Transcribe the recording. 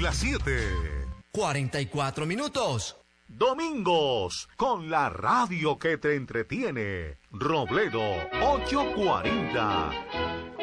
las 7. 44 minutos. Domingos, con la radio que te entretiene. Robledo 840.